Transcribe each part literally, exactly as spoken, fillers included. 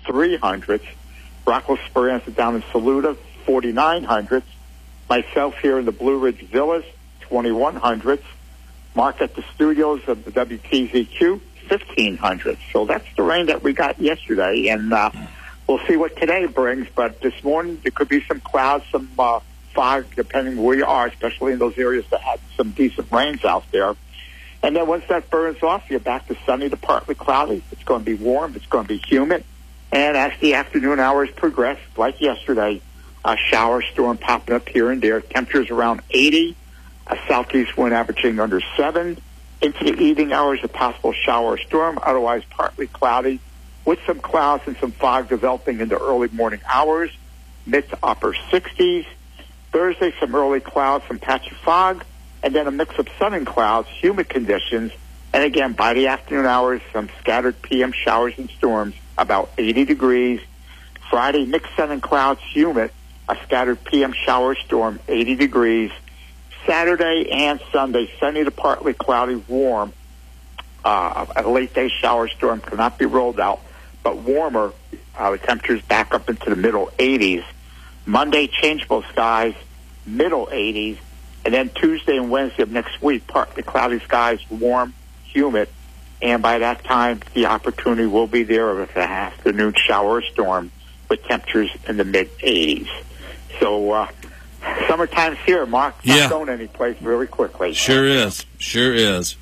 three hundredths. Rocco Speranza down in Saluda, forty-nine hundredths. Myself here in the Blue Ridge Villas, twenty-one hundredths. Mark at the studios of the W T Z Q, fifteen hundredths. So that's the rain that we got yesterday, and uh, we'll see what today brings. But this morning, there could be some clouds, some uh, fog, depending where you are, especially in those areas that had some decent rains out there. And then once that burns off, you're back to sunny to partly cloudy. It's going to be warm. It's going to be humid. And as the afternoon hours progress, like yesterday, a shower storm popping up here and there. Temperatures around eighty, a southeast wind averaging under seven. Into the evening hours, a possible shower storm, otherwise partly cloudy, with some clouds and some fog developing in the early morning hours, mid to upper sixties. Thursday, some early clouds, some patchy fog, and then a mix of sun and clouds, humid conditions. And again, by the afternoon hours, some scattered P M showers and storms, about eighty degrees. Friday, mixed sun and clouds, humid, a scattered P M shower storm, eighty degrees. Saturday and Sunday, sunny to partly cloudy, warm. Uh, a late day shower storm cannot be rolled out, but warmer. Uh, the temperatures back up into the middle eighties. Monday, changeable skies, middle eighties. And then Tuesday and Wednesday of next week, partly cloudy skies, warm, humid. And by that time, the opportunity will be there of an afternoon shower storm with temperatures in the mid eighties. So, uh, summertime's here, Mark. Not yeah. going anyplace really quickly. Sure is. Sure is.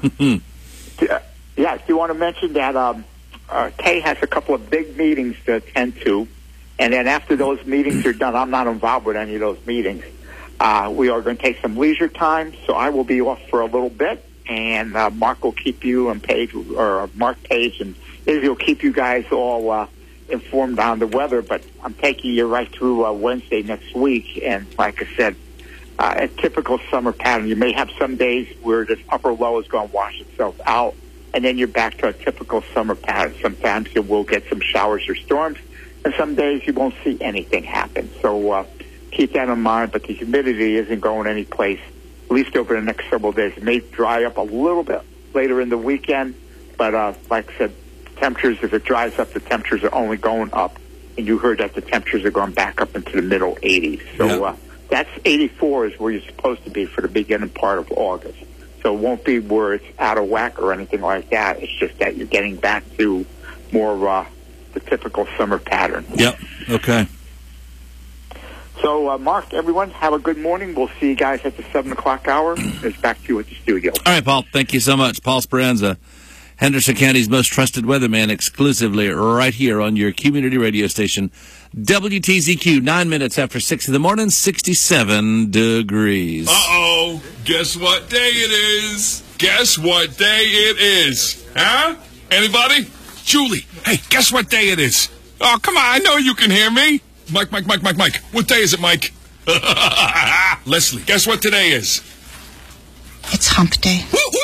Yeah, do you want to mention that um, uh, Kay has a couple of big meetings to attend to, and then after those meetings are done, I'm not involved with any of those meetings. Uh, we are going to take some leisure time, so I will be off for a little bit, and uh, Mark will keep you and Paige, or Mark, Paige, and Izzy will keep you guys all uh, informed on the weather. But I'm taking you right through uh, Wednesday next week, and like I said, uh, a typical summer pattern. You may have some days where this upper low is going to wash itself out, and then you're back to a typical summer pattern. Sometimes you will get some showers or storms, and some days you won't see anything happen. So uh, keep that in mind, but the humidity isn't going anyplace, at least over the next several days. It may dry up a little bit later in the weekend, but uh, like I said, temperatures, if it dries up, the temperatures are only going up, and you heard that the temperatures are going back up into the middle eighties. So yeah. uh, that's eighty-four is where you're supposed to be for the beginning part of August. So it won't be where it's out of whack or anything like that. It's just that you're getting back to more uh, the typical summer pattern. Yep. Okay. So, uh, Mark, everyone, have a good morning. We'll see you guys at the seven o'clock hour. It's back to you at the studio. All right, Paul. Thank you so much. Paul Speranza, Henderson County's most trusted weatherman, exclusively right here on your community radio station, W T Z Q, nine minutes after six in the morning, sixty-seven degrees. Uh-oh. Guess what day it is? Guess what day it is? Huh? Anybody? Julie, hey, guess what day it is? Oh, come on, I know you can hear me. Mike, Mike, Mike, Mike, Mike. What day is it, Mike? Leslie, guess what today is? It's hump day. Woo, woo!